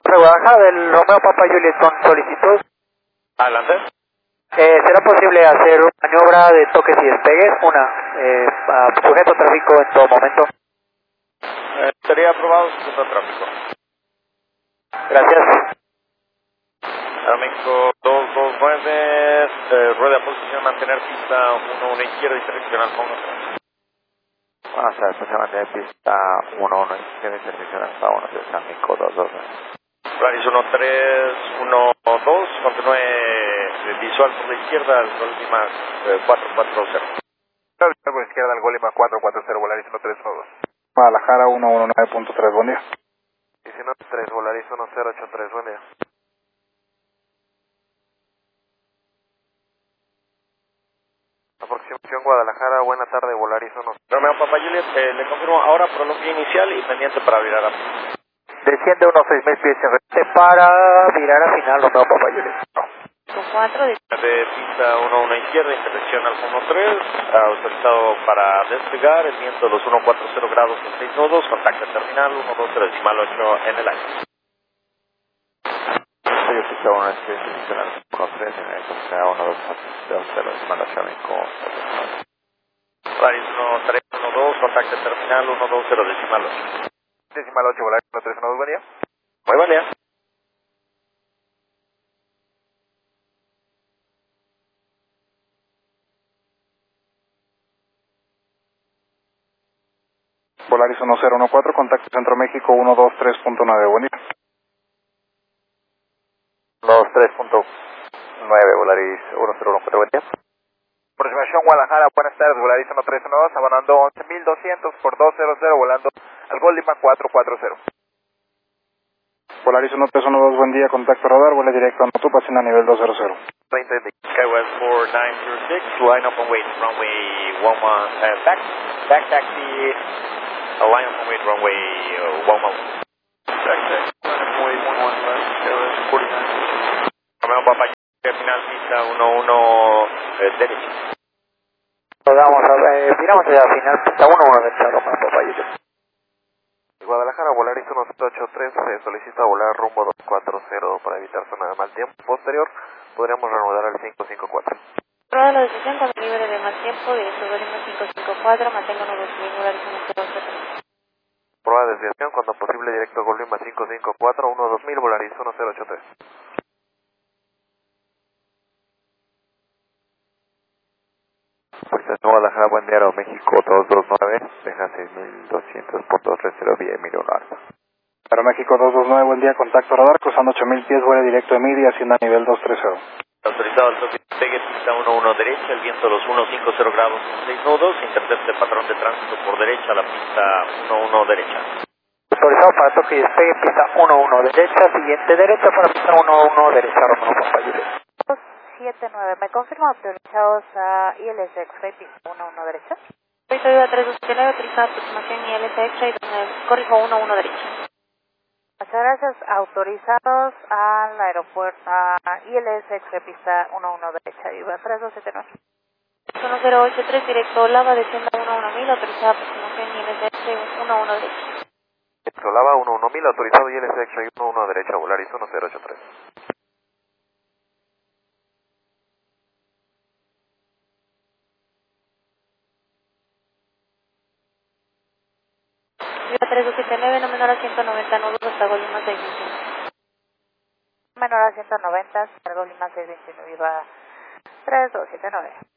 Guadalajara del Romeo Papa Juliet con solicitud. Adelante. ¿Será posible hacer una maniobra de toques y despegues? Sujeto a tráfico en todo momento. Sería aprobado sujeto a tráfico. Gracias. México 229, rueda de posición, mantener pista 11 izquierda y direccional con 1. Vamos a ver, mantener pista 11 izquierda y direccional hasta 1, San México 229. Polaris 1312, continúe visual por la izquierda, al Golima 440. Visual por la izquierda, al Golima 440, Volaris 1312. Guadalajara 119.3, buen día. 193, Volaris 1083, buen día. Aproximación Guadalajara, buena tarde, Volaris 1. Romeo Papa Juliet, le confirmo ahora prolongue inicial y pendiente para virar a final. Desciende unos 6.000 pies en rete para virar a final, Romeo Papa Juliet. Con 4 de pista 11 izquierda, intersección al 13, autorizado para despegar, el viento de los 140 grados en 6 nudos, contacto terminal 120.8 en el aire. Soy pista 1 intersección al 13, en el contacto 120.8 con Polaris 1312, contacto terminal 120.8. Decimal 8, Volaris 1312, buen día. Muy buen día. Volaris 1014, contacto Centro México 123.9, buen día. 123.9, Volaris 1014, buen día. Aproximación Guadalajara, buenas tardes, Volaris 1312, abonando 11.200 por 200, volando al Gol Lima 440. Volaris 1312, buen día, contacto radar, vuela directo a Notupa, a nivel 200. SkyWest 4906, line up and wait, runway 11, back taxi, line up and wait, runway 11. Back taxi, runway 11 left, SkyWest 49. Romeo Papa, final pista 11 derecha. Vamos a ver, miramos ya final pista 1 derecha, Romeo Papa Juliet. Guadalajara, Volaris 183, solicita volar rumbo 240 para evitar zona de mal tiempo. Posterior, podríamos reanudar al 554. Prueba la decisión cuando libre de mal tiempo, directo Golima 554, mantenga unos 2.000 Volaris 1083. Prueba de desviación cuando posible, directo Golima 554, 12000, Volaris 1083. Pues Guadalajara, buen día, México 229, deja 6200 por 230 vía Emilio Largo. Para México 229, buen día, contacto radar, cruzando 8000 pies, vuela directo Emilia, hacienda nivel 230. Autorizado el toque pegue, pista 11 derecha, el viento a los 150 grados en 6 nudos, intercepte patrón de tránsito por derecha, la pista 11 derecha. Autorizado para toque y despegue, pista 11 derecha, siguiente derecha para pista 11 derecha, Romeo Papa Juliet. 279, ¿me confirma autorizados a ILS X-Ray, pista 11 derecha? Ahorita iba 3279, autorizada aproximación ILS X-Ray, corrijo 11 derecha. Muchas gracias, autorizados al aeropuerto, a ILS X-Ray, pista 11 derecha, iba 3279. 1083, directo Lava, descienda 11000, autorizada aproximación ILS X-Ray, 11 derecha. Solava 11000, autorizado ILS X-Ray 11 derecha, Volaris 1083. Iba 3279, no menor a 190 nudos hasta Golima 621. Menor a 190, hasta Golima 621, iba 3279.